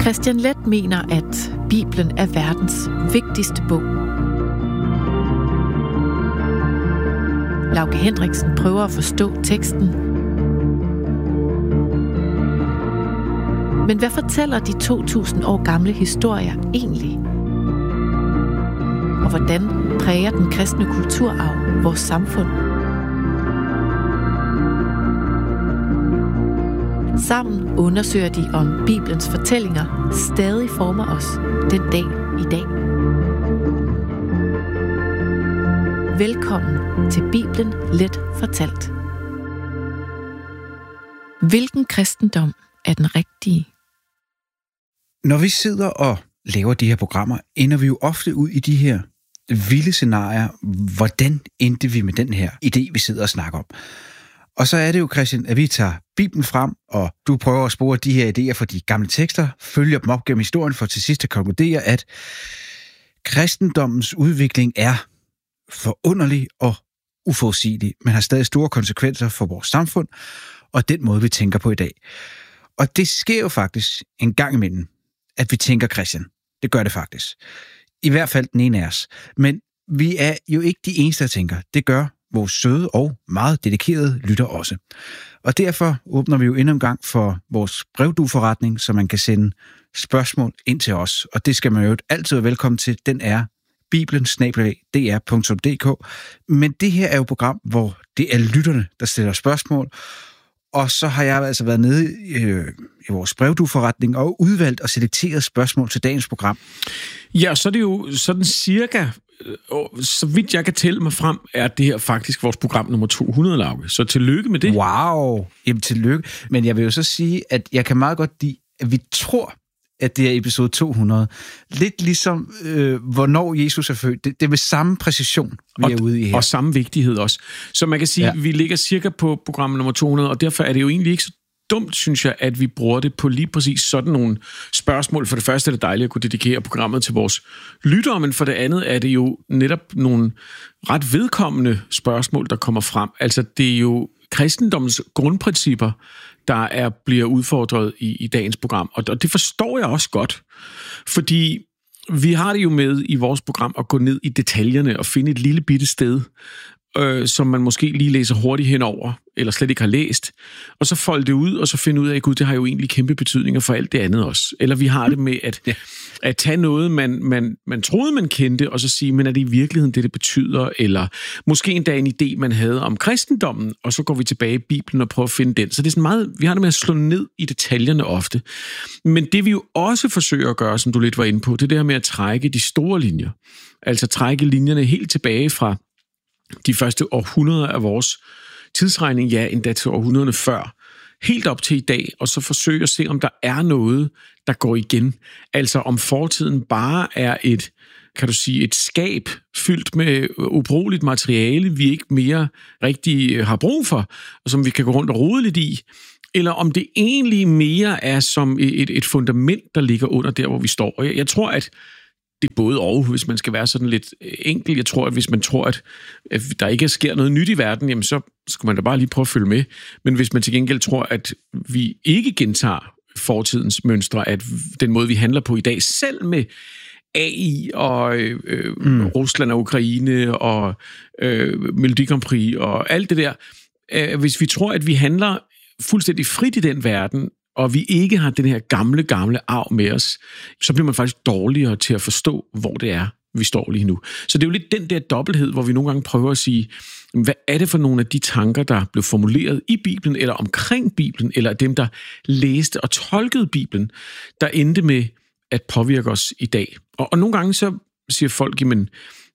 Kristian Leth mener, at Bibelen er verdens vigtigste bog. Lauke Hendriksen prøver at forstå teksten. Men hvad fortæller de 2000 år gamle historier egentlig? Og hvordan præger den kristne kulturarv vores samfund? Sammen undersøger de, om Bibelens fortællinger stadig former os den dag i dag. Velkommen til Bibelen Let fortalt. Hvilken kristendom er den rigtige? Når vi sidder og laver de her programmer, ender vi jo ofte ud i de her vilde scenarier. Hvordan endte vi med den her idé, vi sidder og snakker om? Og så er det jo, Kristian, at vi tager Bibelen frem, og du prøver at spore de her idéer fra de gamle tekster, følger dem op gennem historien, for til sidst at konkludere, at kristendommens udvikling er forunderlig og uforudsigelig, men har stadig store konsekvenser for vores samfund og den måde, vi tænker på i dag. Og det sker jo faktisk en gang imellem, at vi tænker, Kristian. Det gør det faktisk. I hvert fald den ene af os. Men vi er jo ikke de eneste, der tænker. Det gør vores søde og meget dedikerede lytter også. Og derfor åbner vi jo endnu en gang for vores brevdueforretning, så man kan sende spørgsmål ind til os. Og det skal man jo altid være velkommen til. Den er bibelen@dr.dk. Men det her er jo et program, hvor det er lytterne, der stiller spørgsmål. Og så har jeg altså været nede i vores brevdueforretning og udvalgt og selekteret spørgsmål til dagens program. Ja, så er det jo sådan cirka, så vidt jeg kan tælle mig frem, er det her faktisk vores program nummer 200, Lauke. Så tillykke med det. Wow! Jamen tillykke. Men jeg vil jo så sige, at jeg kan meget godt lide, at vi tror, at det er episode 200. Lidt ligesom, hvornår Jesus er født. Det er med samme præcision, vi er ude i her. Og samme vigtighed også. Så man kan sige, at vi ligger cirka på program nummer 200, og derfor er det jo egentlig ikke så dumt, synes jeg, at vi bruger det på lige præcis sådan nogle spørgsmål. For det første er det dejligt at kunne dedikere programmet til vores lyttere, men for det andet er det jo netop nogle ret vedkommende spørgsmål, der kommer frem. Altså, det er jo kristendommens grundprincipper, der bliver udfordret i dagens program. Og det forstår jeg også godt, fordi vi har det jo med i vores program at gå ned i detaljerne og finde et lille bitte sted, som man måske lige læser hurtigt henover, eller slet ikke har læst, og så folde det ud, og så finde ud af, at gud, det har jo egentlig kæmpe betydninger for alt det andet også. Eller vi har det med at tage noget, man troede, man kendte, og så sige, men er det i virkeligheden det betyder? Eller måske endda en idé, man havde om kristendommen, og så går vi tilbage i Bibelen og prøver at finde den. Så det er sådan meget, vi har det med at slå ned i detaljerne ofte. Men det vi jo også forsøger at gøre, som du lidt var inde på, det er det her med at trække de store linjer. Altså trække linjerne helt tilbage fra de første århundreder af vores tidsregning, ja, endda til århundrederne før, helt op til i dag, og så forsøge at se, om der er noget, der går igen. Altså om fortiden bare er et skab fyldt med ubrugeligt materiale, vi ikke mere rigtig har brug for, og som vi kan gå rundt og rode lidt i, eller om det egentlig mere er som et fundament, der ligger under der, hvor vi står. Og jeg tror, at det er både og, hvis man skal være sådan lidt enkel. Jeg tror, at hvis man tror, at der ikke sker noget nyt i verden, jamen så skal man da bare lige prøve at følge med. Men hvis man til gengæld tror, at vi ikke gentager fortidens mønstre, at den måde, vi handler på i dag, selv med AI og Rusland og Ukraine og Melodi Grand Prix og alt det der, hvis vi tror, at vi handler fuldstændig frit i den verden, og vi ikke har den her gamle arv med os, så bliver man faktisk dårligere til at forstå, hvor det er, vi står lige nu. Så det er jo lidt den der dobbelthed, hvor vi nogle gange prøver at sige, hvad er det for nogle af de tanker, der blev formuleret i Bibelen, eller omkring Bibelen, eller dem, der læste og tolkede Bibelen, der endte med at påvirke os i dag. Og nogle gange så siger folk, jamen,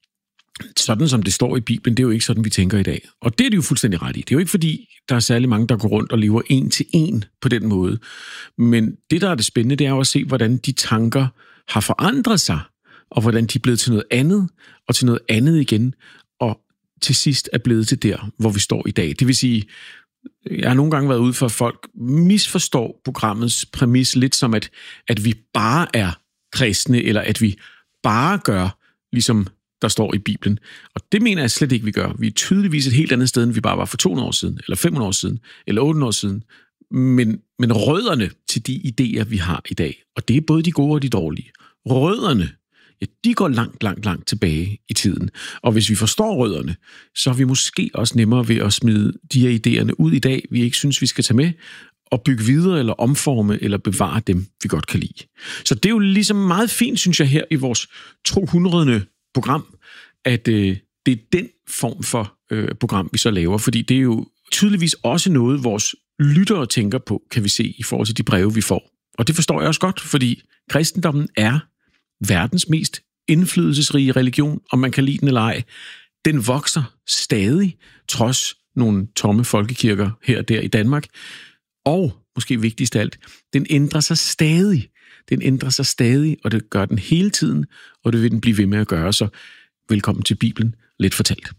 sådan som det står i Bibelen, det er jo ikke sådan, vi tænker i dag. Og det er det jo fuldstændig ret i. Det er jo ikke fordi, der er særlig mange, der går rundt og lever en til en på den måde. Men det, der er det spændende, det er jo at se, hvordan de tanker har forandret sig, og hvordan de er blevet til noget andet, og til noget andet igen, og til sidst er blevet til der, hvor vi står i dag. Det vil sige, jeg har nogle gange været ude for, at folk misforstår programmets præmis lidt som, at vi bare er kristne, eller at vi bare gør, ligesom der står i Bibelen. Og det mener jeg slet ikke, vi gør. Vi er tydeligvis et helt andet sted, end vi bare var for 200 år siden, eller 500 år siden, eller 800 år siden. Men Men rødderne til de idéer, vi har i dag, og det er både de gode og de dårlige, rødderne, ja, de går langt tilbage i tiden. Og hvis vi forstår rødderne, så er vi måske også nemmere ved at smide de her idéerne ud i dag, vi ikke synes, vi skal tage med, og bygge videre, eller omforme, eller bevare dem, vi godt kan lide. Så det er jo ligesom meget fint, synes jeg, her i vores 200. program, at det er den form for program, vi så laver, fordi det er jo tydeligvis også noget, vores lyttere tænker på, kan vi se, i forhold til de breve, vi får. Og det forstår jeg også godt, fordi kristendommen er verdens mest indflydelsesrige religion, om man kan lide den eller ej. Den vokser stadig, trods nogle tomme folkekirker her og der i Danmark. Og, måske vigtigst af alt, den ændrer sig stadig. Den ændrer sig stadig, og det gør den hele tiden, og det vil den blive ved med at gøre. Så velkommen til Bibelen, lidt fortalt.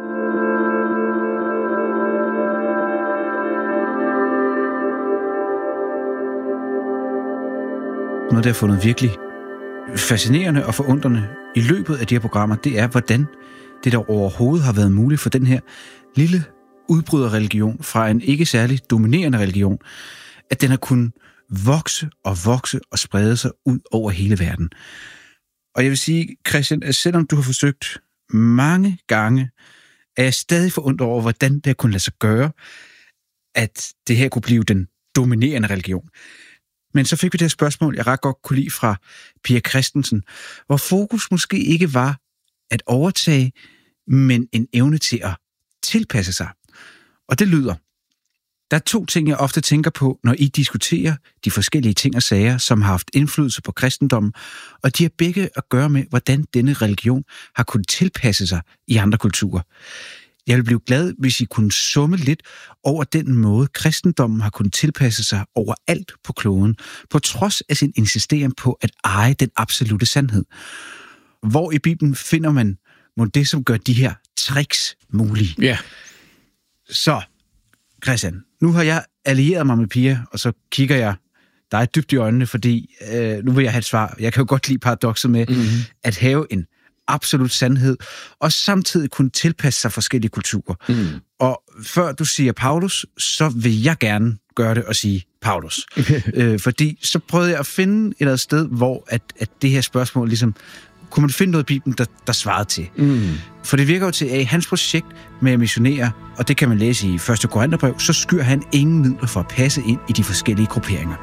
Noget, der har fundet virkelig fascinerende og forundrende i løbet af de her programmer, det er, hvordan det der overhovedet har været muligt for den her lille udbryderreligion fra en ikke særlig dominerende religion, at den har kunnet vokse og sprede sig ud over hele verden. Og jeg vil sige, Christian, at selvom du har forsøgt mange gange, er jeg stadig forundret over, hvordan det har kunnet lade sig gøre, at det her kunne blive den dominerende religion. Men så fik vi det her spørgsmål, jeg ret godt kunne lide fra Pia Christensen, hvor fokus måske ikke var at overtage, men en evne til at tilpasse sig. Og det lyder: der er 2 ting, jeg ofte tænker på, når I diskuterer de forskellige ting og sager, som har haft indflydelse på kristendommen, og de har begge at gøre med, hvordan denne religion har kunnet tilpasse sig i andre kulturer. Jeg vil blive glad, hvis I kunne summe lidt over den måde, kristendommen har kunnet tilpasse sig overalt på kloden, på trods af sin insisteren på at eje den absolute sandhed. Hvor i Bibelen finder man det, som gør de her tricks mulige? Ja. Så, Christian, nu har jeg allieret mig med Pia, og så kigger jeg dig dybt i øjnene, fordi nu vil jeg have et svar. Jeg kan jo godt lide paradokset med at have en absolut sandhed, og samtidig kunne tilpasse sig forskellige kulturer. Og før du siger Paulus, så vil jeg gerne gøre det og sige Paulus. Fordi så prøvede jeg at finde et eller andet sted, hvor at det her spørgsmål ligesom, kunne man finde noget i Bibelen, der svarede til. For det virker jo til, at i hans projekt med at missionere, og det kan man læse i 1. Korintherbrev, så skyr han ingen midler for at passe ind i de forskellige grupperinger.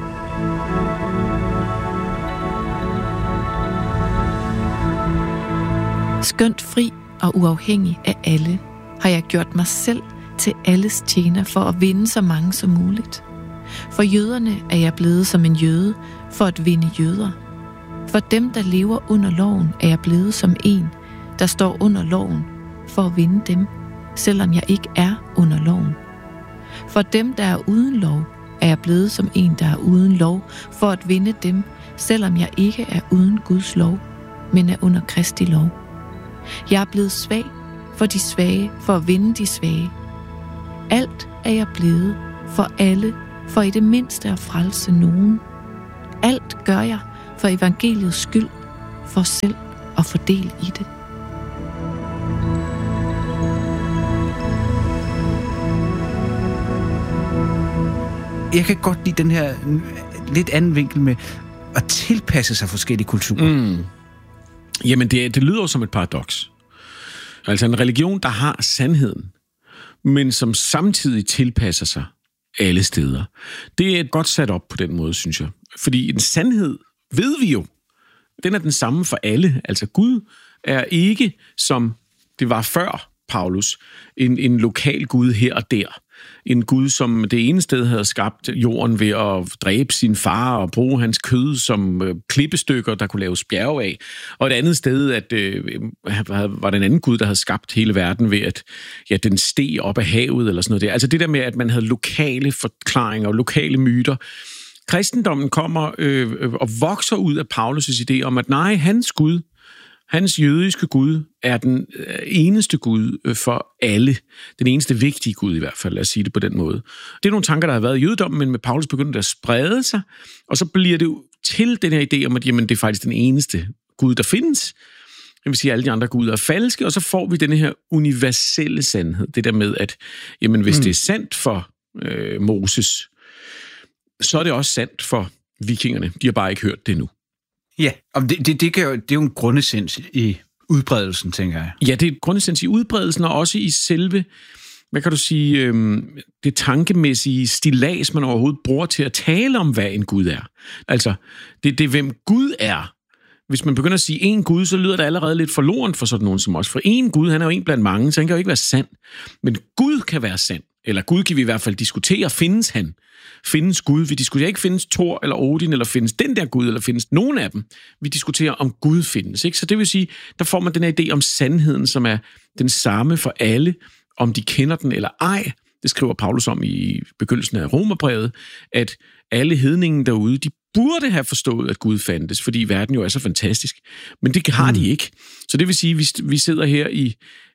Skønt fri og uafhængig af alle, har jeg gjort mig selv til alles tjener for at vinde så mange som muligt. For jøderne er jeg blevet som en jøde for at vinde jøder. For dem, der lever under loven, er jeg blevet som en, der står under loven for at vinde dem, selvom jeg ikke er under loven. For dem, der er uden lov, er jeg blevet som en, der er uden lov for at vinde dem, selvom jeg ikke er uden Guds lov, men er under Kristi lov. Jeg er blevet svag for de svage, for at vinde de svage. Alt er jeg blevet for alle, for i det mindste at frelse nogen. Alt gør jeg for evangeliets skyld, for selv at få del i det. Jeg kan godt lide den her lidt anden vinkel med at tilpasse sig forskellige kulturer. Jamen, det lyder jo som et paradoks. Altså en religion, der har sandheden, men som samtidig tilpasser sig alle steder. Det er godt sat op på den måde, synes jeg. Fordi en sandhed, ved vi jo, den er den samme for alle. Altså Gud er ikke, som det var før Paulus, en lokal Gud her og der. En Gud, som det ene sted havde skabt jorden ved at dræbe sin far og bruge hans kød som klippestykker, der kunne laves bjerge af. Og et andet sted, at var den anden Gud, der havde skabt hele verden ved, at den steg op af havet eller sådan noget der. Altså det der med, at man havde lokale forklaringer og lokale myter. Kristendommen kommer og vokser ud af Paulus' idé om, at nej, hans Gud, hans jødiske Gud, er den eneste Gud for alle. Den eneste vigtige Gud i hvert fald, lad os sige det på den måde. Det er nogle tanker, der har været i jødedommen, men med Paulus begynder det at sprede sig, og så bliver det til den her idé om, at jamen, det er faktisk den eneste Gud, der findes. Det vil sige, at alle de andre guder er falske, og så får vi den her universelle sandhed. Det der med, at jamen, hvis det er sandt for Moses, så er det også sandt for vikingerne. De har bare ikke hørt det endnu. Ja, og det er jo en grundessens i udbredelsen, tænker jeg. Ja, det er et grundessens i udbredelsen, og også i selve, hvad kan du sige, det tankemæssige stillads, man overhovedet bruger til at tale om, hvad en Gud er. Altså, det er, hvem Gud er. Hvis man begynder at sige en Gud, så lyder det allerede lidt forloren for sådan nogen som os. For en Gud, han er jo en blandt mange, så han kan jo ikke være sand. Men Gud kan være sand. Eller Gud kan vi i hvert fald diskutere. Findes han? Findes Gud? Vi diskuterer ikke, findes Thor eller Odin, eller findes den der Gud, eller findes nogen af dem. Vi diskuterer, om Gud findes. Ikke? Så det vil sige, der får man den her idé om sandheden, som er den samme for alle, om de kender den eller ej. Det skriver Paulus om i begyndelsen af Romerbrevet, at alle hedningen derude, de burde have forstået, at Gud fandtes, fordi verden jo er så fantastisk. Men det har de ikke. Så det vil sige, at vi sidder her i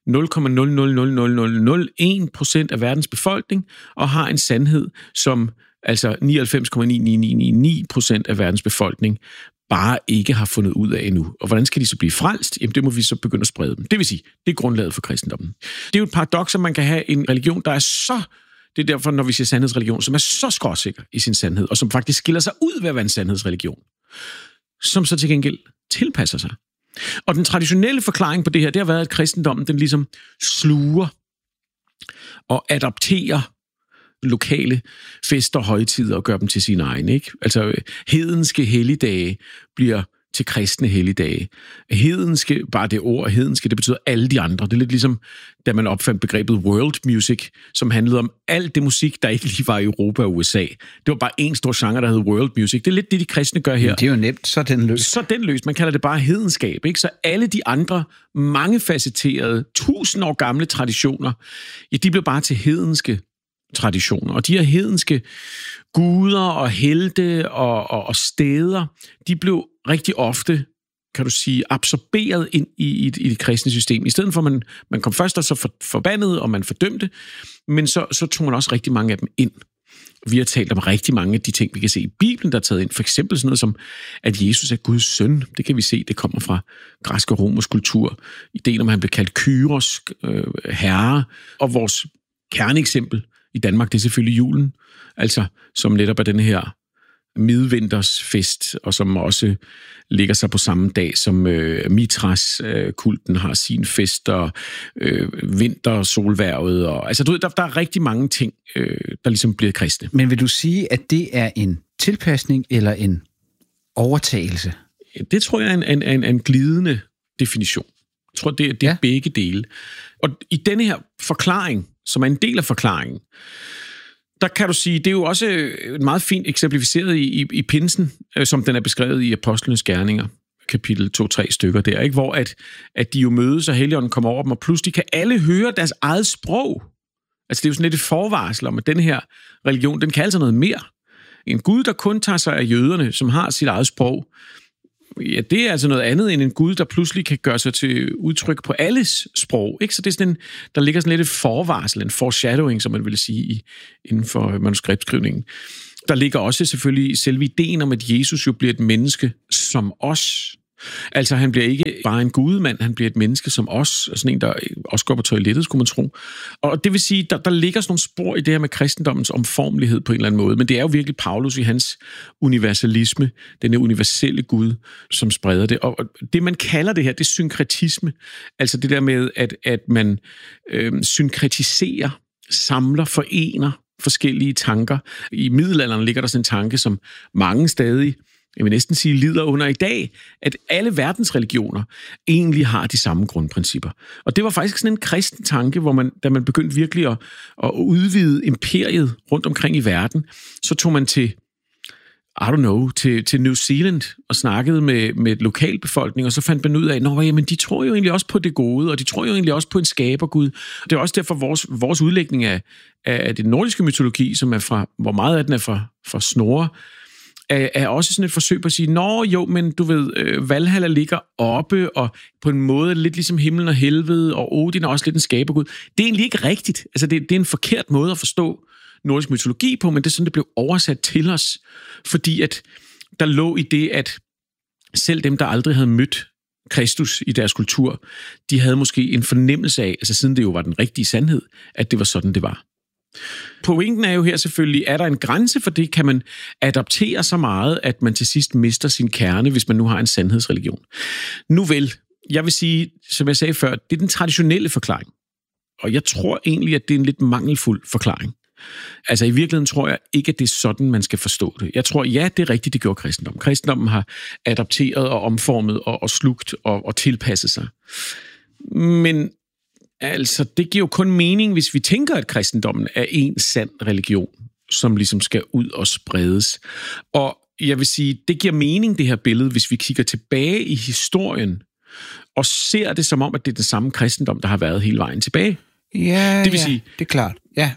0,0000001% af verdens befolkning, og har en sandhed, som altså 99,9999% af verdens befolkning bare ikke har fundet ud af endnu. Og hvordan skal de så blive frelst? Jamen, det må vi så begynde at sprede dem. Det vil sige, det er grundlaget for kristendommen. Det er jo et paradoks, at man kan have en religion, der er så... Det er derfor, når vi siger sandhedsreligion, som er så skråsikker i sin sandhed, og som faktisk skiller sig ud ved at være en sandhedsreligion, som så til gengæld tilpasser sig. Og den traditionelle forklaring på det her, det har været, at kristendommen, den ligesom sluger og adapterer lokale fester og højtider og gør dem til sine egne. Ikke? Altså, hedenske helligdage bliver til kristne helligdage. Hedenske, bare det ord hedenske, det betyder alle de andre. Det er lidt ligesom, da man opfandt begrebet world music, som handlede om alt det musik, der ikke lige var i Europa og USA. Det var bare en stor genre, der hed world music. Det er lidt det, de kristne gør her. Men det er jo nemt, så er den løst. Så er den løst. Man kalder det bare hedenskab. Ikke? Så alle de andre mangefacetterede, 1000 år gamle traditioner, ja, de blev bare til hedenske traditioner. Og de her hedenske guder og helte og steder, de blev rigtig ofte, kan du sige, absorberet ind i det kristne system. I stedet for, at man kom først og så forbandet, og man fordømte, men så tog man også rigtig mange af dem ind. Vi har talt om rigtig mange af de ting, vi kan se i Bibelen, der er taget ind. For eksempel sådan noget som, at Jesus er Guds søn. Det kan vi se, det kommer fra græsk og romersk kultur. Ideen om, at han blev kaldt Kyros, herre. Og vores kerneeksempel i Danmark, det er selvfølgelig julen. Altså, som netop er den her midvintersfest, og som også ligger sig på samme dag, som Mithras-kulten har sin fest, og vintersolværvet. Og, altså, du ved, der er rigtig mange ting, der ligesom bliver kristne. Men vil du sige, at det er en tilpasning eller en overtagelse? Det tror jeg er en glidende definition. Jeg tror, det er begge dele. Og i denne her forklaring, som er en del af forklaringen, der kan du sige, det er jo også meget fint eksemplificeret i pinsen, som den er beskrevet i Apostlenes Gerninger, kapitel 2-3 stykker der, ikke? Hvor at de jo mødes, og Helligånden kommer over dem, og pludselig kan alle høre deres eget sprog. Altså det er jo sådan lidt et forvarsel om, at den her religion, den kan altså noget mere. En Gud, der kun tager sig af jøderne, som har sit eget sprog, ja, det er altså noget andet end en Gud, der pludselig kan gøre sig til udtryk på alles sprog. Ikke? Så det er sådan der ligger sådan lidt et forvarsel, en foreshadowing, som man vil sige inden for manuskriptskrivningen. Der ligger også selvfølgelig selve ideen om, at Jesus jo bliver et menneske som os. Altså, han bliver ikke bare en gudemand, han bliver et menneske som os, og sådan en, der også går på toilettet, skulle man tro. Og det vil sige, der ligger sådan nogle spor i det her med kristendommens omformelighed på en eller anden måde, men det er jo virkelig Paulus i hans universalisme, den universelle Gud, som spreder det. Og det, man kalder det her, det er synkretisme. Altså det der med, at man synkretiserer, samler, forener forskellige tanker. I middelalderen ligger der sådan en tanke, som mange stadig, jeg vil næsten sige, lider under i dag, at alle verdens religioner egentlig har de samme grundprincipper. Og det var faktisk sådan en kristen tanke, hvor da man begyndte virkelig at udvide imperiet rundt omkring i verden, så tog man til New Zealand og snakkede med lokalbefolkning, og så fandt man ud af, jamen de tror jo egentlig også på det gode, og de tror jo egentlig også på en skabergud. Det er også derfor vores udlægning af den nordiske mytologi, som er hvor meget af den er fra Snorre, er også sådan et forsøg på at sige, men du ved, Valhalla ligger oppe, og på en måde lidt ligesom himlen og helvede, og Odin er også lidt en skabergud. Det er egentlig ikke rigtigt. Altså, det er en forkert måde at forstå nordisk mytologi på, men det er sådan, det blev oversat til os, fordi at der lå i det, at selv dem, der aldrig havde mødt Kristus i deres kultur, de havde måske en fornemmelse af, altså siden det jo var den rigtige sandhed, at det var sådan, det var. Pointen er jo her selvfølgelig, er der en grænse for det? Kan man adaptere så meget, at man til sidst mister sin kerne, hvis man nu har en sandhedsreligion? Nu vel, jeg vil sige, som jeg sagde før, det er den traditionelle forklaring. Og jeg tror egentlig, at det er en lidt mangelfuld forklaring. Altså i virkeligheden tror jeg ikke, at det er sådan, man skal forstå det. Jeg tror, ja, det er rigtigt, det gjorde kristendommen. Kristendommen har adapteret og omformet og slugt og tilpasset sig. Men altså, det giver jo kun mening, hvis vi tænker, at kristendommen er en sand religion, som ligesom skal ud og spredes. Og jeg vil sige, det giver mening, det her billede, hvis vi kigger tilbage i historien og ser det som om, at det er den samme kristendom, der har været hele vejen tilbage. Ja, det vil sige, det er klart. Ja,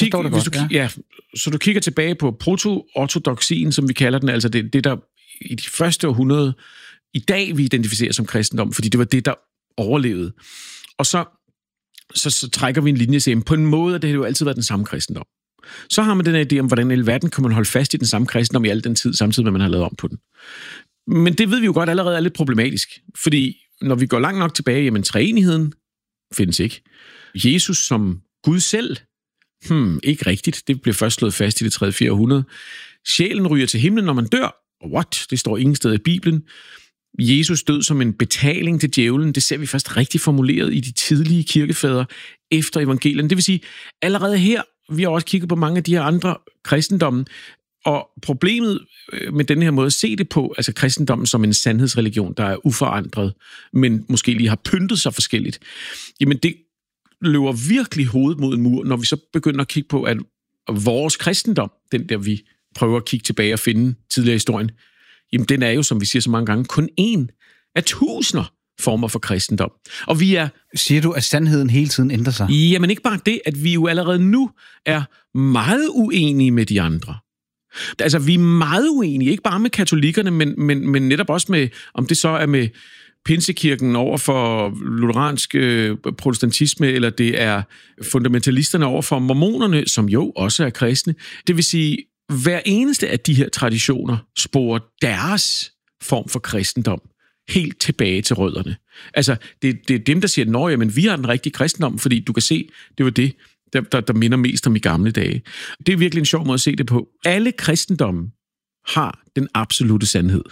så du kigger tilbage på proto-ortodoksien, som vi kalder den, altså det der i de første århundrede, i dag vi identificerer som kristendom, fordi det var det, der overlevede. Og så trækker vi en linje og siger, på en måde, det har jo altid været den samme kristendom. Så har man den idé om, hvordan i verden kan man holde fast i den samme kristendom i al den tid, samtidig med, at man har lavet om på den. Men det ved vi jo godt allerede er lidt problematisk, fordi når vi går langt nok tilbage, jamen treenigheden findes ikke. Jesus som Gud selv, ikke rigtigt. Det blev først slået fast i det 3. 4. århundrede. Sjælen ryger til himlen, når man dør. What? Det står ingen sted i Bibelen. Jesus død som en betaling til djævlen, det ser vi først rigtig formuleret i de tidlige kirkefædre efter evangelien. Det vil sige, allerede her, vi har også kigget på mange af de her andre kristendommen, og problemet med den her måde at se det på, altså kristendommen som en sandhedsreligion, der er uforandret, men måske lige har pyntet sig forskelligt, jamen det løber virkelig hovedet mod en mur, når vi så begynder at kigge på, at vores kristendom, den der vi prøver at kigge tilbage og finde tidligere i historien, jamen den er jo, som vi siger så mange gange, kun en af tusinder former for kristendom. Og vi er... Siger du, at sandheden hele tiden ændrer sig? Jamen ikke bare det, at vi jo allerede nu er meget uenige med de andre. Altså vi er meget uenige, ikke bare med katolikkerne, men netop også med, om det så er med Pinsekirken over for lutheransk protestantisme, eller det er fundamentalisterne over for mormonerne, som jo også er kristne. Det vil sige, hver eneste af de her traditioner sporer deres form for kristendom helt tilbage til rødderne. Altså, det er dem, der siger, men vi har den rigtige kristendom, fordi du kan se, det var det, der minder mest om i gamle dage. Det er virkelig en sjov måde at se det på. Alle kristendommen har den absolute sandhed.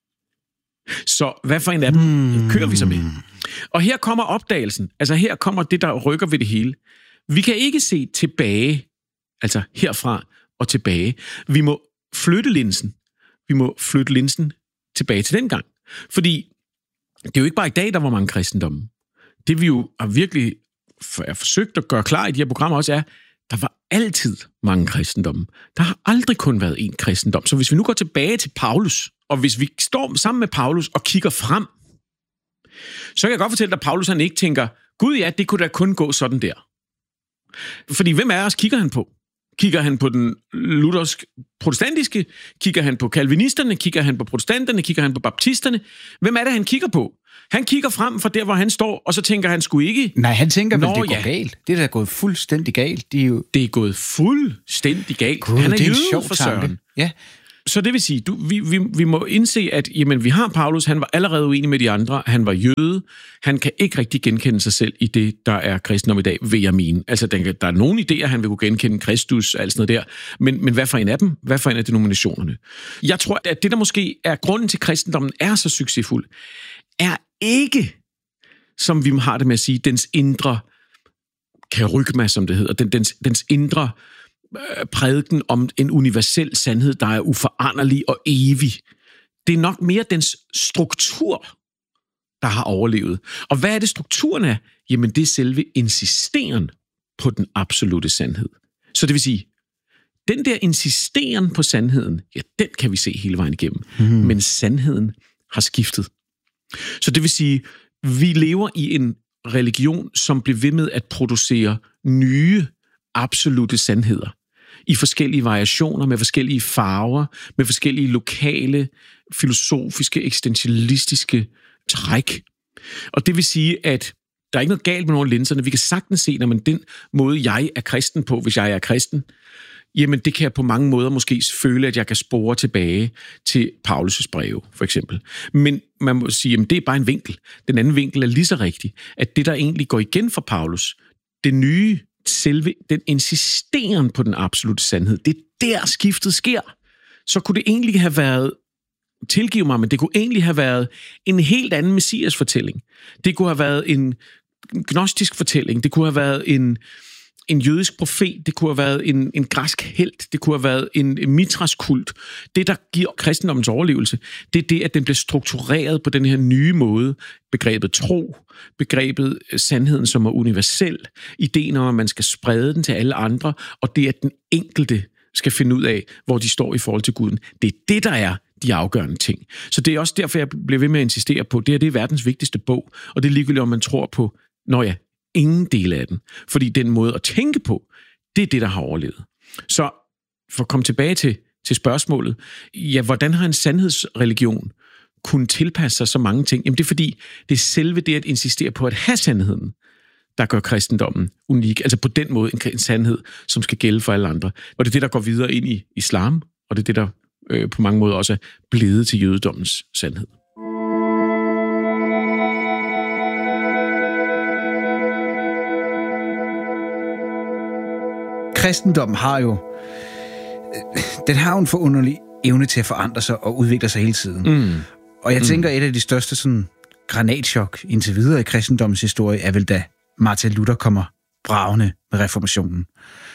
Så hvad for en af dem kører vi så med? Og her kommer opdagelsen. Altså her kommer det, der rykker ved det hele. Vi kan ikke se tilbage, altså herfra og tilbage. Vi må flytte linsen. Vi må flytte linsen tilbage til den gang. Fordi det er jo ikke bare i dag, der var mange kristendomme. Det vi jo har virkelig forsøgt at gøre klar i de her programmer også er, der var altid mange kristendomme. Der har aldrig kun været én kristendom. Så hvis vi nu går tilbage til Paulus, og hvis vi står sammen med Paulus og kigger frem, så kan jeg godt fortælle dig, at Paulus han ikke tænker, Gud ja, det kunne da kun gå sådan der. Fordi hvem af os kigger han på? Kigger han på den luthersk-protestantiske? Kigger han på kalvinisterne? Kigger han på protestanterne? Kigger han på baptisterne? Hvem er det, han kigger på? Han kigger frem fra der, hvor han står, og så tænker han sgu ikke... Nej, han tænker vel, det går galt. Det er da gået fuldstændig galt. Det er gået fuldstændig galt. God, han er jøde for søren. Ja. Så det vil sige, vi må indse, at jamen, vi har Paulus, han var allerede uenig med de andre, han var jøde, han kan ikke rigtig genkende sig selv i det, der er kristendom i dag, vil jeg mene. Altså, der er nogle idéer, han vil kunne genkende Kristus og alt sådan noget der, men hvad for en af dem? Hvad for en af denominationerne? Jeg tror, at det, der måske er grunden til, kristendommen er så succesfuld, er ikke, som vi har det med at sige, dens indre kerygma, som det hedder, dens indre prædiken om en universel sandhed, der er uforanderlig og evig. Det er nok mere dens struktur, der har overlevet. Og hvad er det strukturen af? Jamen det er selve insisteren på den absolute sandhed. Så det vil sige, den der insisteren på sandheden, ja, den kan vi se hele vejen igennem. Men sandheden har skiftet. Så det vil sige, vi lever i en religion, som bliver ved med at producere nye absolute sandheder i forskellige variationer, med forskellige farver, med forskellige lokale, filosofiske, eksistentialistiske træk. Og det vil sige, at der er ikke noget galt med nogle af linserne. Vi kan sagtens se, når man den måde, jeg er kristen på, hvis jeg er kristen, jamen det kan jeg på mange måder måske føle, at jeg kan spore tilbage til Paulus' breve, for eksempel. Men man må sige, at det er bare en vinkel. Den anden vinkel er lige så rigtig, at det, der egentlig går igen for Paulus, det nye selve den insisteren på den absolute sandhed, det er der skiftet sker. Så kunne det egentlig have været, tilgiv mig, men det kunne egentlig have været en helt anden messias-fortælling. Det kunne have været en gnostisk fortælling, det kunne have været en jødisk profet, det kunne have været en græsk helt, det kunne have været en Mithras-kult. Det, der giver kristendommens overlevelse, det er det, at den bliver struktureret på den her nye måde. Begrebet tro, begrebet sandheden, som er universel, ideen om, at man skal sprede den til alle andre, og det, at den enkelte skal finde ud af, hvor de står i forhold til Guden. Det er det, der er de afgørende ting. Så det er også derfor, jeg bliver ved med at insistere på, det er verdens vigtigste bog, og det er ligegyldigt, om man tror på, ingen del af den. Fordi den måde at tænke på, det er det, der har overlevet. Så for at komme tilbage til spørgsmålet, hvordan har en sandhedsreligion kunnet tilpasse sig så mange ting? Jamen det er fordi, det er selve det at insistere på at have sandheden, der gør kristendommen unik. Altså på den måde en sandhed, som skal gælde for alle andre. Og det er det, der går videre ind i islam, og det er det, der på mange måder også er blevet til jødedommens sandhed. Kristendommen har jo en forunderlig evne til at forandre sig og udvikle sig hele tiden. Og jeg tænker, et af de største sådan, granatchok indtil videre i kristendommens historie er vel, da Martin Luther kommer bragende med reformationen.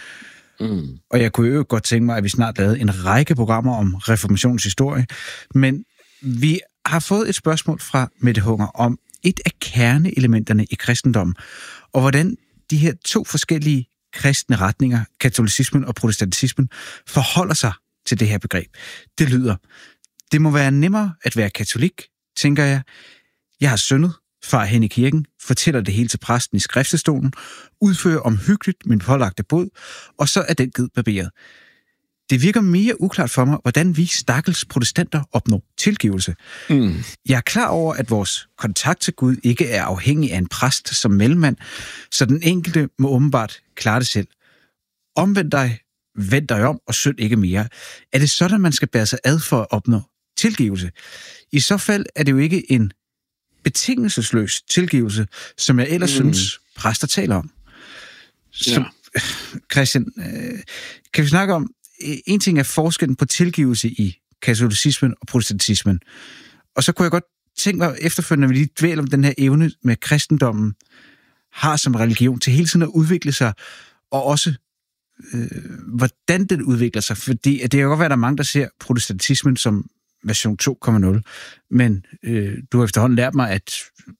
Og jeg kunne jo godt tænke mig, at vi snart lavede en række programmer om reformationens historie, men vi har fået et spørgsmål fra Mette Hunger om et af kerneelementerne i kristendommen, og hvordan de her to forskellige kristne retninger, katolicismen og protestantismen, forholder sig til det her begreb. Det lyder: det må være nemmere at være katolik, tænker jeg. Jeg har syndet, far hen i kirken, fortæller det hele til præsten i skriftestolen, udfører omhyggeligt min pålagte bod, og så er den givet barberet. Det virker mere uklart for mig, hvordan vi stakkels protestanter opnår tilgivelse. Jeg er klar over, at vores kontakt til Gud ikke er afhængig af en præst som mellemmand, så den enkelte må åbenbart klare det selv. Omvend dig, vend dig om og synd ikke mere. Er det sådan, man skal bære sig ad for at opnå tilgivelse? I så fald er det jo ikke en betingelsesløs tilgivelse, som jeg ellers synes, præster taler om. Så, Christian, kan vi snakke om, en ting er forskellen på tilgivelse i katolicismen og protestantismen. Og så kunne jeg godt tænke mig efterfølgende, når vi lige dvæler om den her evne med kristendommen har som religion til hele tiden at udvikle sig, og også hvordan den udvikler sig. Fordi det kan godt være, at der er mange, der ser protestantismen som version 2.0, men du har efterhånden lært mig, at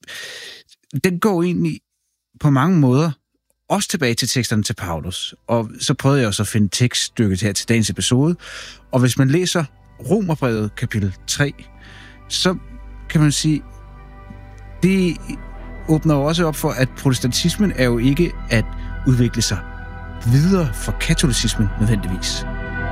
den går egentlig på mange måder også tilbage til teksterne til Paulus. Og så prøvede jeg også at finde tekststykket her til dagens episode. Og hvis man læser Romerbrevet kapitel 3, så kan man sige, det åbner jo også op for, at protestantismen er jo ikke at udvikle sig videre for katolicismen nødvendigvis.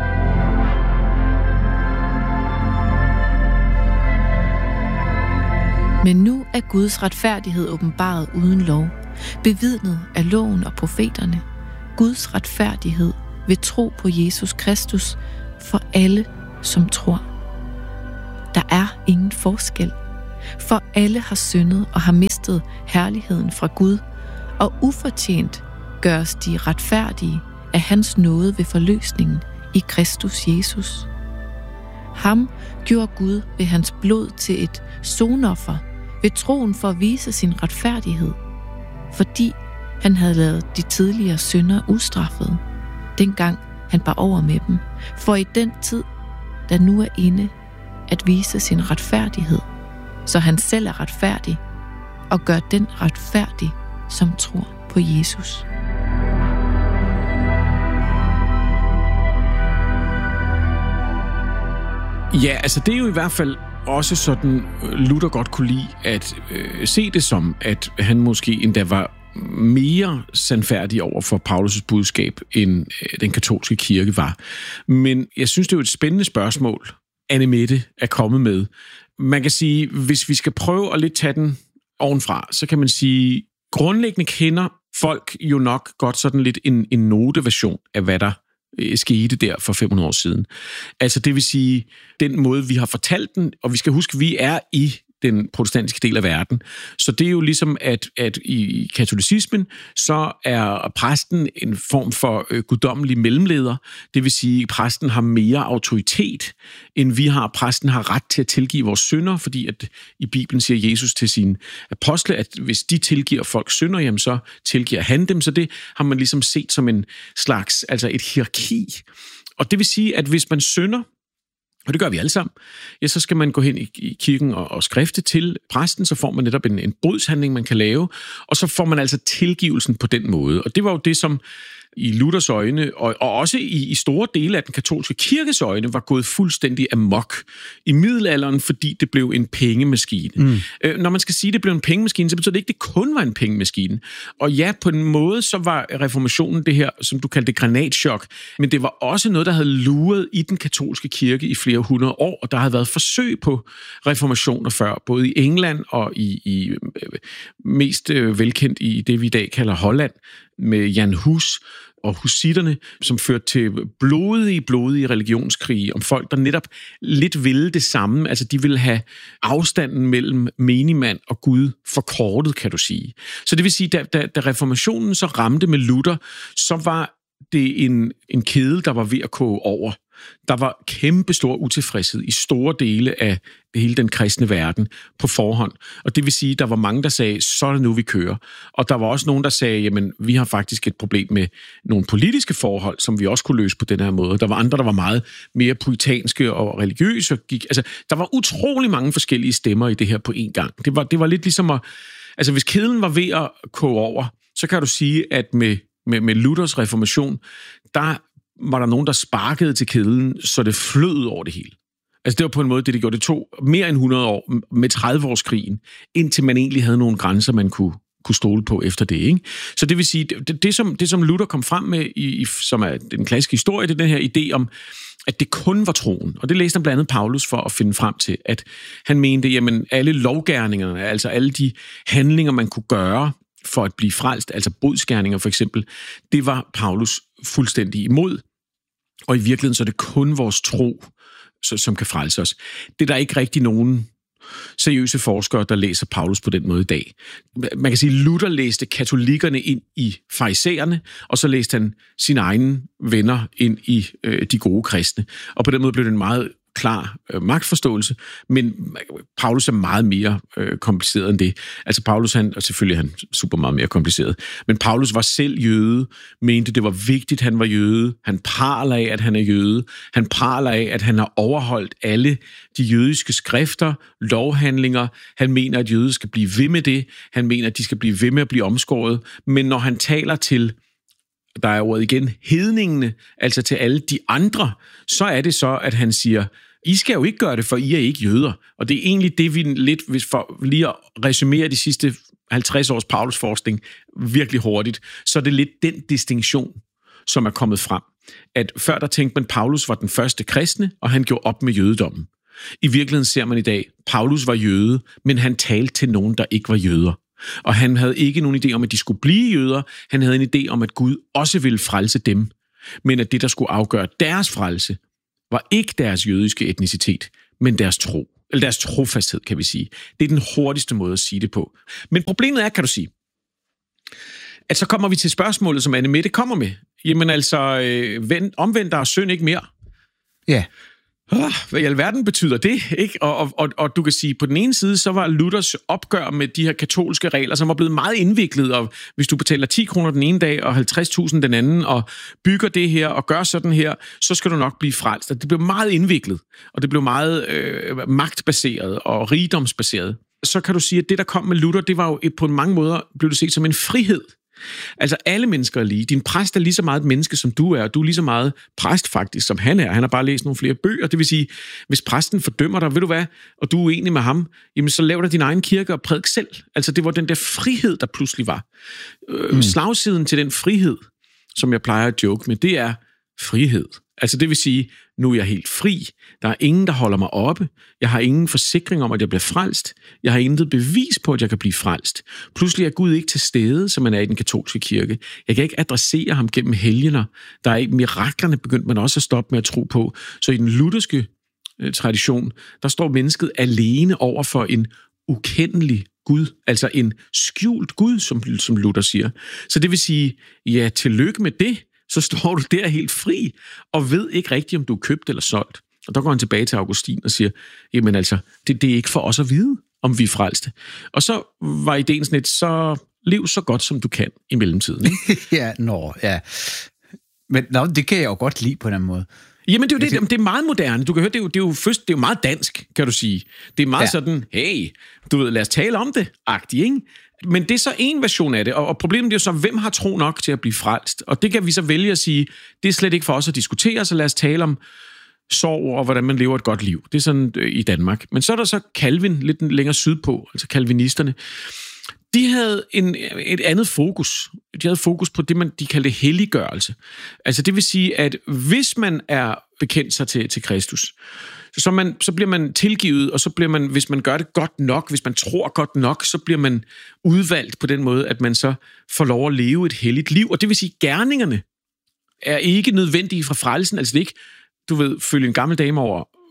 Men nu er Guds retfærdighed åbenbaret uden lov, bevidnet af loven og profeterne. Guds retfærdighed ved tro på Jesus Kristus for alle, som tror. Der er ingen forskel, for alle har syndet og har mistet herligheden fra Gud, og ufortjent gøres de retfærdige af hans nåde ved forløsningen i Kristus Jesus. Ham gjorde Gud ved hans blod til et sonoffer ved troen for at vise sin retfærdighed, fordi han havde ladet de tidligere synder ustraffede, dengang han bar over med dem, for i den tid, der nu er inde, at vise sin retfærdighed, så han selv er retfærdig, og gør den retfærdig, som tror på Jesus. Ja, altså det er jo i hvert fald også sådan, Luther godt kunne lide at se det som, at han måske endda var mere sandfærdig over for Paulus' budskab, end den katolske kirke var. Men jeg synes, det er jo et spændende spørgsmål, Anne Mette er kommet med. Man kan sige, hvis vi skal prøve at lidt tage den ovenfra, så kan man sige, grundlæggende kender folk jo nok godt sådan lidt en noteversion af, hvad der skete der for 500 år siden. Altså det vil sige, den måde, vi har fortalt den, og vi skal huske, vi er i den protestantiske del af verden. Så det er jo ligesom, at i katolicismen, så er præsten en form for guddommelig mellemleder. Det vil sige, at præsten har mere autoritet, end vi har. Præsten har ret til at tilgive vores synder, fordi at i Bibelen siger Jesus til sine apostle, at hvis de tilgiver folk synder, jamen så tilgiver han dem. Så det har man ligesom set som en slags, altså et hierarki. Og det vil sige, at hvis man synder, og det gør vi alle sammen, ja, så skal man gå hen i kirken og skrifte til præsten, så får man netop en brudshandling, man kan lave, og så får man altså tilgivelsen på den måde. Og det var jo det, som i Luthers øjne, og også i store dele af den katolske kirkes øjne, var gået fuldstændig amok i middelalderen, fordi det blev en pengemaskine. Når man skal sige, at det blev en pengemaskine, så betyder det ikke, at det kun var en pengemaskine. Og ja, på en måde, så var reformationen det her, som du kaldte granatschok, men det var også noget, der havde luret i den katolske kirke i flere hundrede år, og der havde været forsøg på reformationer før, både i England og i mest velkendt i det, vi i dag kalder Holland, med Jan Hus og husitterne, som førte til blodige religionskrige om folk, der netop lidt ville det samme. Altså, de ville have afstanden mellem menigmand og Gud forkortet, kan du sige. Så det vil sige, da reformationen så ramte med Luther, så var det en kedel, der var ved at koge over. Der var kæmpe stor utilfredshed i store dele af hele den kristne verden på forhånd. Og det vil sige, at der var mange, der sagde, så er det nu, vi kører. Og der var også nogen, der sagde, jamen, vi har faktisk et problem med nogle politiske forhold, som vi også kunne løse på den her måde. Der var andre, der var meget mere puritanske og religiøse. Altså, der var utrolig mange forskellige stemmer i det her på én gang. Det var lidt ligesom at... Altså, hvis kedlen var ved at koge over, så kan du sige, at med Luthers reformation, der var der nogen, der sparkede til kedlen, så det flød over det hele. Altså det var på en måde det gjorde. Det tog mere end 100 år med 30-årskrigen, indtil man egentlig havde nogle grænser, man kunne stole på efter det, ikke? Så det vil sige, det som Luther kom frem med, som er den klassiske historie, det er den her idé om, at det kun var troen. Og det læste han blandt andet Paulus for at finde frem til, at han mente, jamen alle lovgerningerne, altså alle de handlinger, man kunne gøre for at blive frelst, altså bodsgerninger for eksempel, det var Paulus fuldstændig imod. Og i virkeligheden så er det kun vores tro, som kan frelse os. Det er der ikke rigtig nogen seriøse forskere, der læser Paulus på den måde i dag. Man kan sige, at Luther læste katolikkerne ind i farisæerne, og så læste han sine egne venner ind i de gode kristne. Og på den måde blev det en meget klar magtforståelse, men Paulus er meget mere kompliceret end det. Altså Paulus, og selvfølgelig er han super meget mere kompliceret, men Paulus var selv jøde, mente det var vigtigt, han var jøde, han praler af, at han er jøde, han praler af, at han har overholdt alle de jødiske skrifter, lovhandlinger, han mener, at jøder skal blive ved med det, han mener, at de skal blive ved med at blive omskåret, men når han taler til, der er ordet igen, hedningene, altså til alle de andre, så er det så, at han siger, I skal jo ikke gøre det, for I er ikke jøder. Og det er egentlig det, vi lidt, hvis for lige at resumere de sidste 50 års Paulus-forskning virkelig hurtigt, så er det lidt den distinktion, som er kommet frem. At før der tænkte man, at Paulus var den første kristne, og han gjorde op med jødedommen. I virkeligheden ser man i dag, Paulus var jøde, men han talte til nogen, der ikke var jøder. Og han havde ikke nogen idé om, at de skulle blive jøder. Han havde en idé om, at Gud også ville frelse dem. Men at det, der skulle afgøre deres frelse, var ikke deres jødiske etnicitet, men deres tro. Eller deres trofasthed, kan vi sige. Det er den hurtigste måde at sige det på. Men problemet er, kan du sige, at så kommer vi til spørgsmålet, som Anne Mette kommer med. Jamen altså, omvendt der er synd ikke mere. Ja. Hvad i alverden betyder det, ikke? Og du kan sige, på den ene side, så var Luthers opgør med de her katolske regler, som var blevet meget indviklet, og hvis du betaler 10 kroner den ene dag, og 50.000 den anden, og bygger det her, og gør sådan her, så skal du nok blive frelst. Og det blev meget indviklet, og det blev meget magtbaseret og rigdomsbaseret. Så kan du sige, at det, der kom med Luther, det var jo på mange måder, blev det set som en frihed. Altså alle mennesker er lige. Din præst er lige så meget et menneske, som du er, og du er lige så meget præst faktisk, som han er. Han har bare læst nogle flere bøger. Det vil sige, hvis præsten fordømmer dig, ved du hvad, og du er uenig med ham, jamen så lav dig din egen kirke og prædik selv. Altså det var den der frihed, der pludselig var. Slagsiden til den frihed, som jeg plejer at joke med, det er frihed. Altså det vil sige, nu er jeg helt fri. Der er ingen, der holder mig oppe. Jeg har ingen forsikring om, at jeg bliver frelst. Jeg har intet bevis på, at jeg kan blive frelst. Pludselig er Gud ikke til stede, som man er i den katolske kirke. Jeg kan ikke adressere ham gennem helgener. Der er ikke miraklerne begyndt man også at stoppe med at tro på. Så i den lutherske tradition, der står mennesket alene over for en ukendelig Gud, altså en skjult Gud, som Luther siger. Så det vil sige, ja, tillykke med det, så står du der helt fri, og ved ikke rigtigt, om du er købt eller solgt. Og der går han tilbage til Augustin og siger, jamen altså, det er ikke for os at vide, om vi er frelste. Og så var ideen sådan lidt, så lev så godt, som du kan i mellemtiden. Ikke? ja. Men det kan jeg jo godt lide på den måde. Jamen, det er meget moderne. Du kan høre, det er jo meget dansk, kan du sige. Det er meget sådan, hey, du ved, lad os tale om det, agtigt, ikke? Men det er så en version af det, og problemet er jo så, hvem har tro nok til at blive frelst? Og det kan vi så vælge at sige, det er slet ikke for os at diskutere, så lad os tale om sorg og hvordan man lever et godt liv. Det er sådan i Danmark. Men så er der så Calvin, lidt længere sydpå, altså calvinisterne. De havde et andet fokus. De havde fokus på det, de kaldte helliggørelse. Altså det vil sige, at hvis man er bekendt sig til Kristus, så bliver man tilgivet, og så bliver man, hvis man gør det godt nok, hvis man tror godt nok, så bliver man udvalgt på den måde, at man så får lov at leve et helligt liv. Og det vil sige, at gerningerne er ikke nødvendige fra frelsen. Altså det er ikke, du ved, følge en gammel dame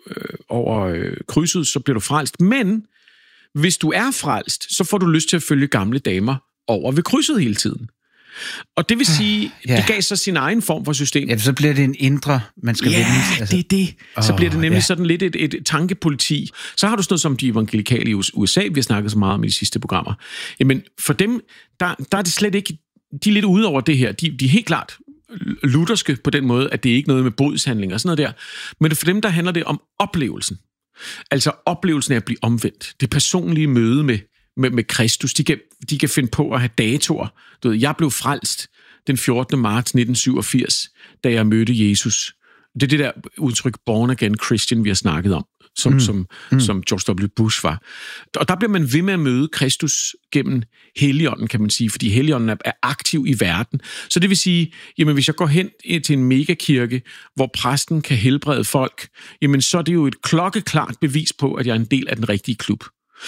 over krydset, så bliver du frelst. Men hvis du er frelst, så får du lyst til at følge gamle damer over ved krydset hele tiden. Og det vil sige, det gav så sin egen form for system. Ja, så bliver det en indre, man skal vende. Altså. Det er det. Så bliver det nemlig sådan lidt et tankepoliti. Så har du sådan noget som de evangelikale i USA, vi har snakket så meget om i de sidste programmer. Jamen, for dem, der er det slet ikke, de er lidt ude over det her. De er helt klart lutherske på den måde, at det er ikke noget med bodshandling og sådan noget der. Men for dem, der handler det om oplevelsen. Altså oplevelsen af at blive omvendt. Det personlige møde med Kristus. De kan finde på at have datoer. Du ved, jeg blev frelst den 14. marts 1987, da jeg mødte Jesus. Det er det der udtryk born again Christian, vi har snakket om, som George W. Bush var. Og der bliver man ved med at møde Kristus gennem Helligånden, kan man sige, fordi Helligånden er aktiv i verden. Så det vil sige, jamen hvis jeg går hen til en megakirke, hvor præsten kan helbrede folk, jamen så er det jo et klokkeklart bevis på, at jeg er en del af den rigtige klub.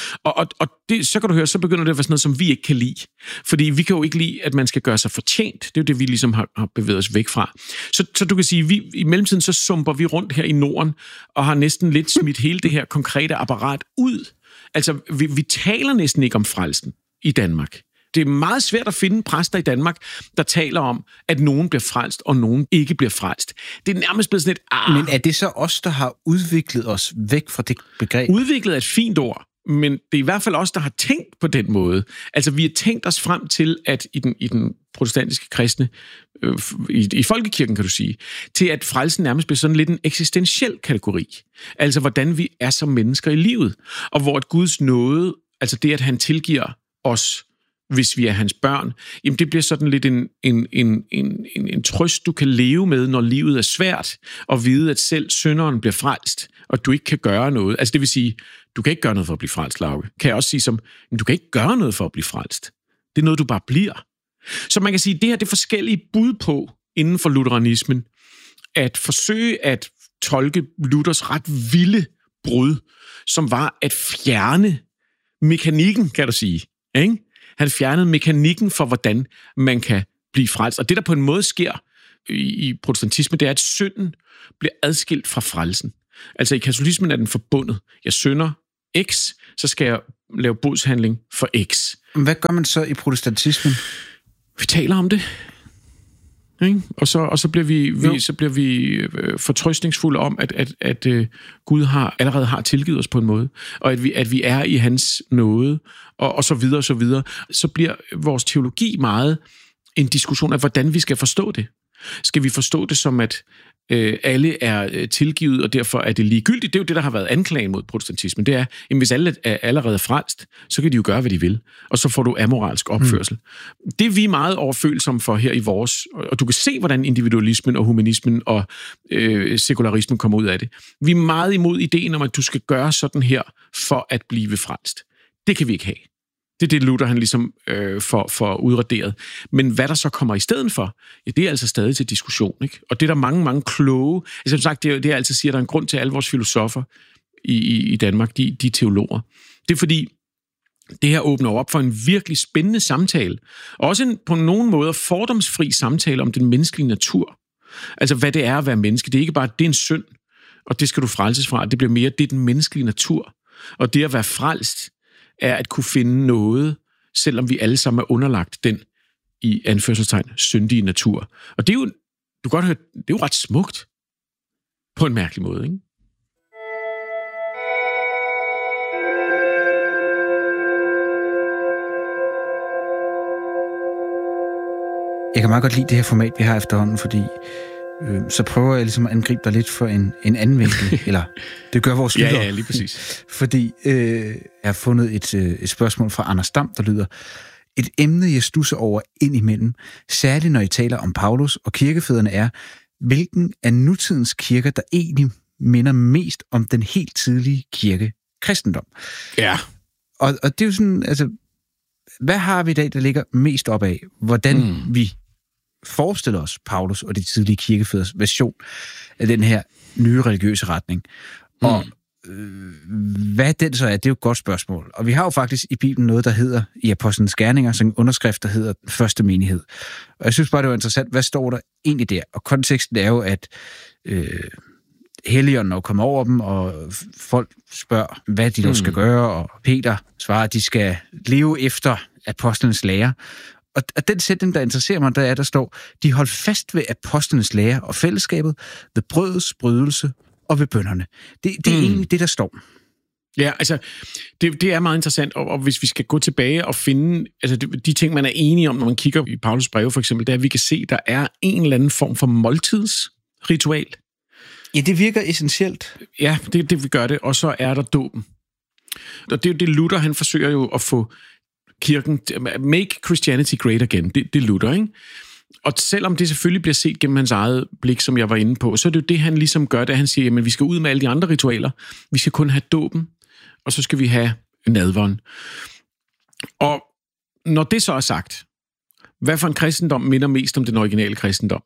Og det, så kan du høre, så begynder det at være sådan noget, som vi ikke kan lide. Fordi vi kan jo ikke lide, at man skal gøre sig fortjent. Det er jo det, vi ligesom har bevæget os væk fra. Så du kan sige, i mellemtiden så sumper vi rundt her i Norden, og har næsten lidt smidt hele det her konkrete apparat ud. Altså, vi taler næsten ikke om frelsen i Danmark. Det er meget svært at finde præster i Danmark, der taler om, at nogen bliver frelst, og nogen ikke bliver frelst. Det er nærmest blevet sådan et... Men er det så os, der har udviklet os væk fra det begreb? Udviklet er et fint ord, men det er i hvert fald os, der har tænkt på den måde. Altså, vi har tænkt os frem til, at i den protestantiske kristne, i folkekirken, kan du sige, til at frelsen nærmest bliver sådan lidt en eksistentiel kategori. Altså, hvordan vi er som mennesker i livet, og hvor et Guds nåde, altså det, at han tilgiver os, hvis vi er hans børn, jamen det bliver sådan lidt en trøst, du kan leve med, når livet er svært, og vide, at selv synderen bliver frelst, og du ikke kan gøre noget. Altså det vil sige, du kan ikke gøre noget for at blive frelst, Lauke. Kan jeg også sige som, men du kan ikke gøre noget for at blive frelst. Det er noget, du bare bliver. Så man kan sige, det her det er forskellige bud på, inden for lutheranismen, at forsøge at tolke Luthers ret vilde brud, som var at fjerne mekanikken, kan du sige, ikke? Han fjernede mekanikken for, hvordan man kan blive frelst. Og det, der på en måde sker i protestantisme, det er, at synden bliver adskilt fra frelsen. Altså i katolicismen er den forbundet. Jeg synder X, så skal jeg lave bodshandling for X. Hvad gør man så i protestantismen? Vi taler om det. Ikke? Og så bliver vi fortrøstningsfulde om, at Gud allerede har tilgivet os på en måde, og at vi er i hans nåde, og så videre, og så videre. Så bliver vores teologi meget en diskussion af, hvordan vi skal forstå det. Skal vi forstå det som, at alle er tilgivet, og derfor er det ligegyldigt? Det er jo det, der har været anklagen mod protestantismen. Det er, at hvis alle er allerede frelst, så kan de jo gøre, hvad de vil. Og så får du amoralsk opførsel. Det er vi meget overfølsomme for her i vores... Og du kan se, hvordan individualismen og humanismen og sekularismen kommer ud af det. Vi er meget imod ideen om, at du skal gøre sådan her for at blive frelst. Det kan vi ikke have. Det er det, Luther han ligesom får udraderet. Men hvad der så kommer i stedet for, ja, det er altså stadig til diskussion, ikke? Og det er der mange, mange kloge... Altså, som sagt, det jeg altid siger, der er en grund til, at alle vores filosofer i Danmark, de er teologer. Det er fordi, det her åbner op for en virkelig spændende samtale. Og også på nogen måde fordomsfri samtale om den menneskelige natur. Altså, hvad det er at være menneske. Det er ikke bare, det er en synd, og det skal du frelses fra. Det bliver mere, det er den menneskelige natur. Og det at være frelst er at kunne finde noget, selvom vi alle sammen er underlagt den, i anførselstegn, syndige natur. Og det er jo, du kan godt høre, det er jo ret smukt. På en mærkelig måde, ikke? Jeg kan meget godt lide det her format, vi har efterhånden, fordi så prøver jeg ligesom at angribe dig lidt for en anden vinkel, eller det gør vores lyttere. Ja, lige præcis. Fordi jeg har fundet et spørgsmål fra Anders Dam, der lyder: et emne, jeg stusser over indimellem, særligt når I taler om Paulus og kirkefædrene, er, hvilken af nutidens kirker, der egentlig minder mest om den helt tidlige kirke, kristendom. Ja. Og det er jo sådan, altså, hvad har vi i dag, der ligger mest op af? Hvordan vi forestiller os Paulus og de tidlige kirkefædres version af den her nye religiøse retning. Og hvad den så er, det er jo et godt spørgsmål. Og vi har jo faktisk i Bibelen noget, der hedder, i Apostlenes Gerninger, sådan en underskrift, der hedder første menighed. Og jeg synes bare, det var interessant, hvad står der egentlig der? Og konteksten er jo, at Helligånden er kommet over dem, og folk spørger, hvad de dog skal gøre, og Peter svarer, at de skal leve efter apostlenes lære. Og den sætning, der interesserer mig, der står, de holdt fast ved apostlenes lære og fællesskabet, ved brødets brydelse og ved bønnerne. Det er egentlig det, der står. Ja, altså, det er meget interessant, og hvis vi skal gå tilbage og finde, altså de ting, man er enige om, når man kigger i Paulus breve for eksempel, det er, at vi kan se, der er en eller anden form for måltidsritual. Ja, det virker essentielt. Ja, det gør det, og så er der dåben. Og det er jo det, Luther, han forsøger jo at få kirken, make Christianity great again, det er Luther, ikke? Og selvom det selvfølgelig bliver set gennem hans eget blik, som jeg var inde på, så er det jo det, han ligesom gør, da han siger, jamen vi skal ud med alle de andre ritualer, vi skal kun have dåben, og så skal vi have nadveren. Og når det så er sagt, hvad for en kristendom minder mest om den originale kristendom?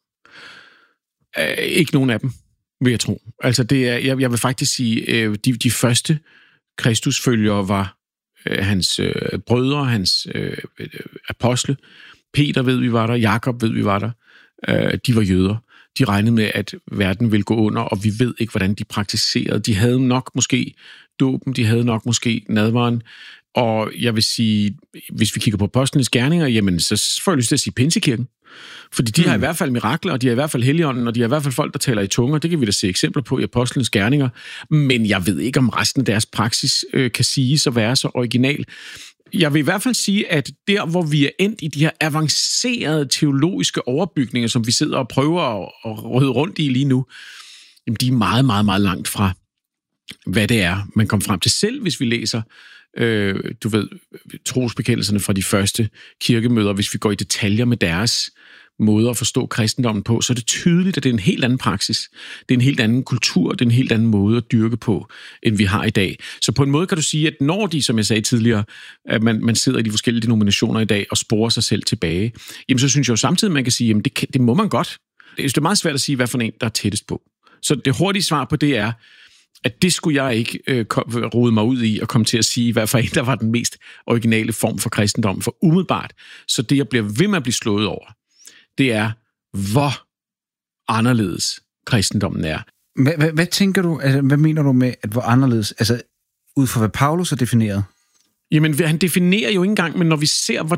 Ikke nogen af dem, vil jeg tro. Altså det er, jeg vil faktisk sige, de første kristusfølgere var hans brødre, hans apostle. Peter ved vi var der, Jakob ved vi var der. De var jøder. De regnede med, at verden ville gå under, og vi ved ikke, hvordan de praktiserede. De havde nok måske dåben, de havde nok måske nadveren, og jeg vil sige, hvis vi kigger på apostlenes gerninger, jamen så får jeg lyst til at sige Pinsekirken. Fordi de har i hvert fald mirakler, og de har i hvert fald Helligånden, og de har i hvert fald folk, der taler i tunger. Det kan vi da se eksempler på i apostlenes gerninger. Men jeg ved ikke, om resten af deres praksis kan siges at være så original. Jeg vil i hvert fald sige, at der, hvor vi er endt i de her avancerede teologiske overbygninger, som vi sidder og prøver at røde rundt i lige nu, jamen de er meget, meget, meget langt fra, hvad det er, man kommer frem til selv, hvis vi læser du ved, trosbekendelserne fra de første kirkemøder. Hvis vi går i detaljer med deres måde at forstå kristendommen på, så er det tydeligt, at det er en helt anden praksis. Det er en helt anden kultur, det er en helt anden måde at dyrke på, end vi har i dag. Så på en måde kan du sige, at når de, som jeg sagde tidligere, at man sidder i de forskellige denominationer i dag og sporer sig selv tilbage, jamen så synes jeg jo samtidig, man kan sige, jamen det må man godt. Det er meget svært at sige, hvad for en, der er tættest på. Så det hurtige svar på det er, at det skulle jeg ikke rode mig ud i og komme til at sige, hvad for en, der var den mest originale form for kristendom. For umiddelbart, så det, jeg bliver ved med at blive slået over, det er, hvor anderledes kristendommen er. Hvad tænker du, altså, hvad mener du med, at hvor anderledes, altså ud fra hvad Paulus har defineret? Jamen, han definerer jo ikke engang, men når vi ser,